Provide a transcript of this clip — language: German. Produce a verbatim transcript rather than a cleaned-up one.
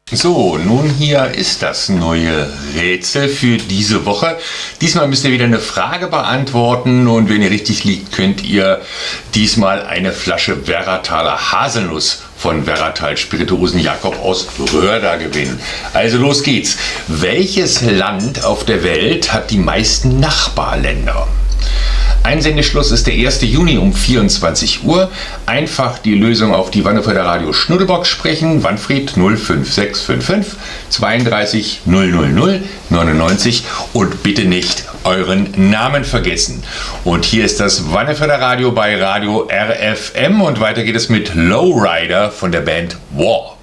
So, nun hier ist das neue Rätsel für diese Woche. Diesmal müsst ihr wieder eine Frage beantworten und wenn ihr richtig liegt, könnt ihr diesmal eine Flasche Werrataler Haselnuss von Werratal Spirituosen Jakob aus Röhrda gewinnen. Also los geht's. Welches Land auf der Welt hat die meisten Nachbarländer? Einsendeschluss ist der erste Juni um vierundzwanzig Uhr. Einfach die Lösung auf die Wannefelder Radio Schnuddelbox sprechen. Wanfried null fünf sechs fünf fünf zweiunddreißig null null null neunundneunzig und bitte nicht euren Namen vergessen. Und hier ist das Wannefelder Radio bei Radio R F M und weiter geht es mit Lowrider von der Band War.